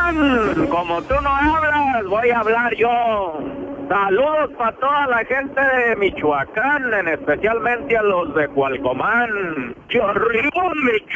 Michoacán, como tú no hablas, voy a hablar yo. Saludos para toda la gente de Michoacán, especialmente a los de Cualcomán. ¡Chorrillos, Michoacán!